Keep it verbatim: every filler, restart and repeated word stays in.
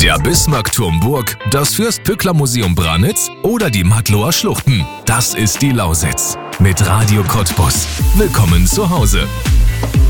Der Bismarckturm Burg, das Fürst-Pückler-Museum Branitz oder die Matloer Schluchten. Das ist die Lausitz. Mit Radio Cottbus. Willkommen zu Hause.